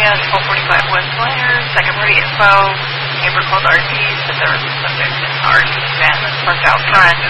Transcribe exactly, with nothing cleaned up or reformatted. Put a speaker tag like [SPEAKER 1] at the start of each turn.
[SPEAKER 1] area, twelve forty-five West Liner, second party info. Neighbor called R T, said there was a subject in an R V van that's parked out front.